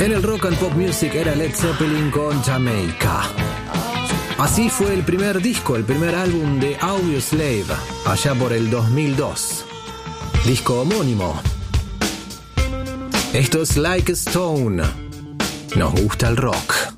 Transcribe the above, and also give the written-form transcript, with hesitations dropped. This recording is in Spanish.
En el rock and pop music era Led Zeppelin con Jamaica. Así fue el primer disco, el primer álbum de Audioslave, allá por el 2002. Disco homónimo. Esto es Like a Stone. Nos gusta el rock.